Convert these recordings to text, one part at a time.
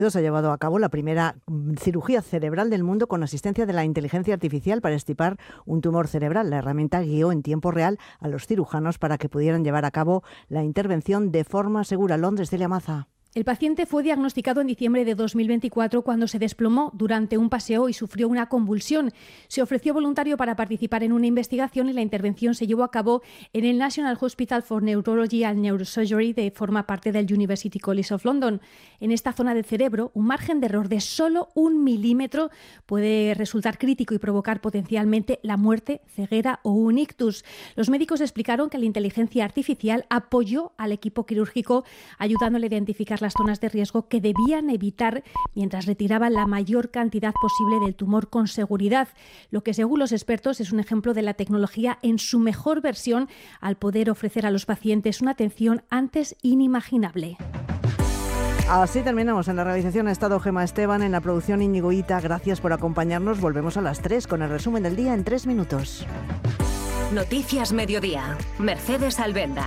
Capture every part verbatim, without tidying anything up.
Se ha llevado a cabo la primera cirugía cerebral del mundo con asistencia de la inteligencia artificial para extirpar un tumor cerebral. La herramienta guió en tiempo real a los cirujanos para que pudieran llevar a cabo la intervención de forma segura. Londres, Celia Maza. El paciente fue diagnosticado en diciembre de dos mil veinticuatro cuando se desplomó durante un paseo y sufrió una convulsión. Se ofreció voluntario para participar en una investigación y la intervención se llevó a cabo en el National Hospital for Neurology and Neurosurgery, de forma parte del University College of London. En esta zona del cerebro, un margen de error de solo un milímetro puede resultar crítico y provocar potencialmente la muerte, ceguera o un ictus. Los médicos explicaron que la inteligencia artificial apoyó al equipo quirúrgico, ayudándole a identificar las zonas de riesgo que debían evitar mientras retiraban la mayor cantidad posible del tumor con seguridad, lo que según los expertos es un ejemplo de la tecnología en su mejor versión al poder ofrecer a los pacientes una atención antes inimaginable. Así terminamos. En la realización ha estado Gemma Esteban, en la producción Íñigo Ita. Gracias por acompañarnos. Volvemos a las tres con el resumen del día en tres minutos. Noticias Mediodía. Mercedes Albenda.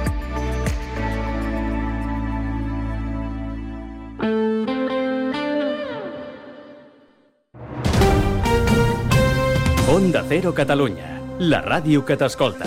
Onda Cero Catalunya, la ràdio que t'escolta.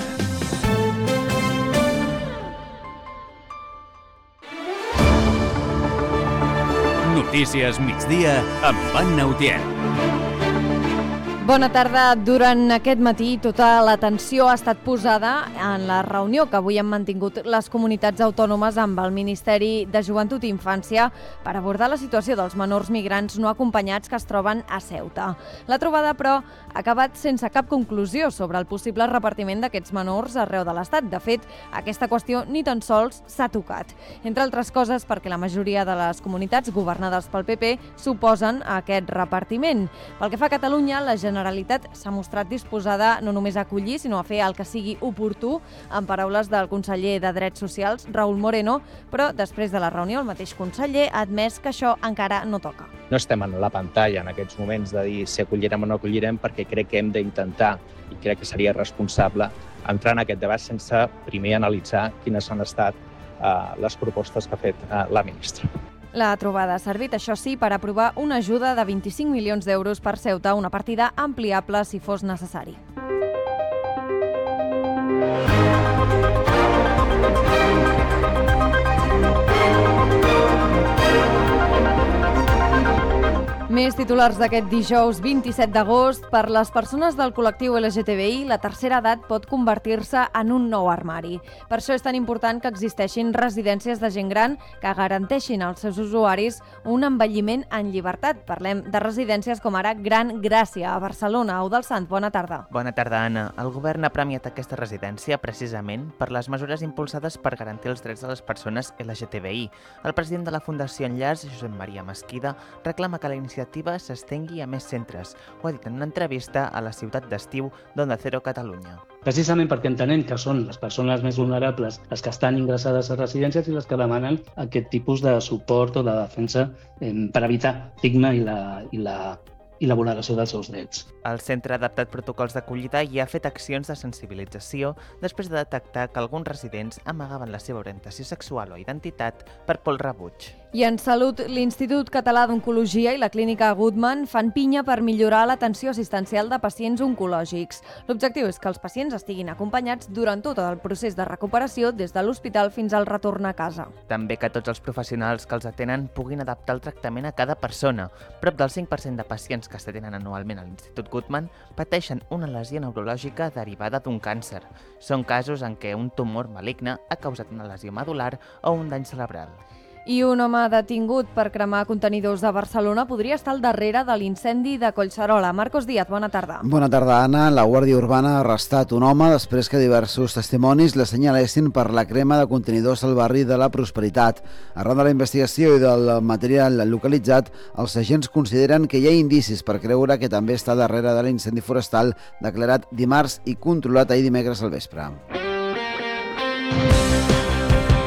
Notícies migdia amb Anna Utiel. Bona tarda. Durant aquest matí tota l'atenció ha estat posada en la reunió que avui han mantingut les comunitats autònomes amb el Ministeri de Joventut i Infància per abordar la situació dels menors migrants no acompanyats que es troben a Ceuta. La trobada, però, ha acabat sense cap conclusió sobre el possible repartiment d'aquests menors arreu de l'Estat. De fet, aquesta qüestió ni tan sols s'ha tocat. Entre altres coses perquè la majoria de les comunitats governades pel P P s'oposen a aquest repartiment. Pel que fa a Catalunya, la Generalitat Generalitat s'ha mostrat disposada no només a acollir, sinó a fer el que sigui oportú, en paraules del conseller de Drets Socials, Raúl Moreno, però després de la reunió el mateix conseller ha admès que això encara no toca. No estem en la pantalla en aquests moments de dir si acollirem o no acollirem, perquè crec que hem d'intentar, i crec que seria responsable, entrar en aquest debat sense primer analitzar quines han estat uh, les propostes que ha fet uh, la ministra. La trobada ha servit, això sí, per aprovar una ajuda de vint-i-cinc milions d'euros per Ceuta, una partida ampliable si fos necessari. Més titulars d'aquest dijous vint-i-set d'agost. Per les persones del col·lectiu L G T B I, la tercera edat pot convertir-se en un nou armari. Per això és tan important que existeixin residències de gent gran que garanteixin als seus usuaris un envelliment en llibertat. Parlem de residències com ara Gran Gràcia, a Barcelona. Eudald Sant, bona tarda. Bona tarda, Anna. El govern ha premiat aquesta residència precisament per les mesures impulsades per garantir els drets de les persones L G T B I. El president de la Fundació Enllaç, Josep Maria Mesquida, reclama que la iniciativa s'estengui a més centres. Ho ha dit en una entrevista a la ciutat d'estiu d'Onda Cero Catalunya. Precisament perquè entenem que són les persones més vulnerables les que estan ingressades a residències i les que demanen aquest tipus de suport o de defensa eh, per evitar l'estigma i la, i la i la vulneració dels seus drets. El centre ha adaptat protocols d'acollida i ha fet accions de sensibilització després de detectar que alguns residents amagaven la seva orientació sexual o identitat per por al rebuig. I en salut, l'Institut Català d'Oncologia i la Clínica Goodman fan pinya per millorar l'atenció assistencial de pacients oncològics. L'objectiu és que els pacients estiguin acompanyats durant tot el procés de recuperació des de l'hospital fins al retorn a casa. També que tots els professionals que els atenen puguin adaptar el tractament a cada persona. Prop del cinc per cent de pacients que s'atenen anualment a l'Institut Goodman pateixen una lesió neurològica derivada d'un càncer. Són casos en què un tumor maligne ha causat una lesió medular o un dany cerebral. I un home detingut per cremar contenidors a Barcelona podria estar al darrere de l'incendi de Collserola. Marcos Díaz, bona tarda. Bona tarda, Anna. La Guàrdia Urbana ha arrestat un home després que diversos testimonis l'assenyalessin per la crema de contenidors al barri de la Prosperitat. Arran de la investigació i del material localitzat, els agents consideren que hi ha indicis per creure que també està darrere de l'incendi forestal declarat dimarts i controlat ahir dimecres al vespre.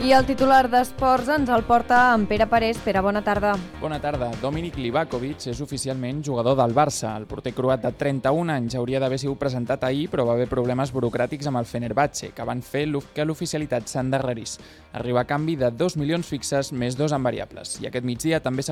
I el titular d'Esports ens el porta en Pere Parés. Pere, bona tarda. Bona tarda. Dominic Livakovic és oficialment jugador del Barça. El porter croat de trenta-un anys hauria d'haver sigut presentat ahir, però va haver problemes burocràtics amb el Fenerbahçe, que van fer que l'oficialitat s'endarrerís. Arriba a canvi de dos milions fixes més dos en variables. I aquest migdia també s'ha